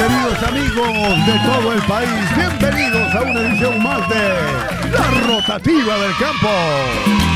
queridos amigos de todo el país, bienvenidos a una edición más de La Rotativa del Campo.